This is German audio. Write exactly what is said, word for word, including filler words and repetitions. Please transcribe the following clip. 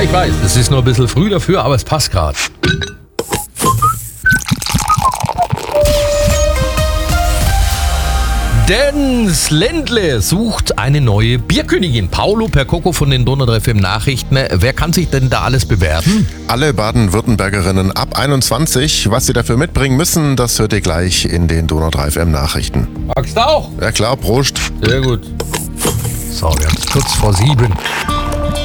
Ja, ich weiß, es ist nur ein bisschen früh dafür, aber es passt gerade. Denn Ländle sucht eine neue Bierkönigin. Paolo Percoco von den Donau drei F M Nachrichten. Wer kann sich denn da alles bewerben? Alle Baden-Württembergerinnen ab einundzwanzig. Was sie dafür mitbringen müssen, das hört ihr gleich in den Donau drei F M Nachrichten. Magst du auch? Ja klar, Prost. Sehr gut. So, wir haben es kurz vor sieben.